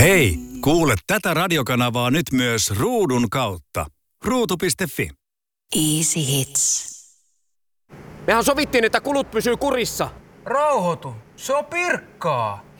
Hei, kuule tätä radiokanavaa nyt myös ruudun kautta. Ruutu.fi. Easy Hits. Mehän sovittiin, että kulut pysyy kurissa. Rauhoitu, se on Pirkkaa.